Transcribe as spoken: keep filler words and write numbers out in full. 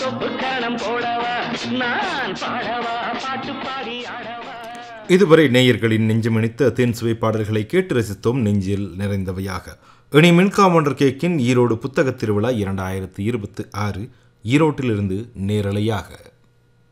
இதுவரை நேயர்களின் நெஞ்சமணித்த தேன்சுவை பாடல்களை கேட்டு ரசித்தோம். நெஞ்சில் நிறைந்தவையாக இனி மின்காமொண்டர் கேக்கின் ஈரோடு புத்தகத் திருவிழா இரண்டாயிரத்தி இருபத்தி ஆறு ஈரோட்டிலிருந்து நேரலையாக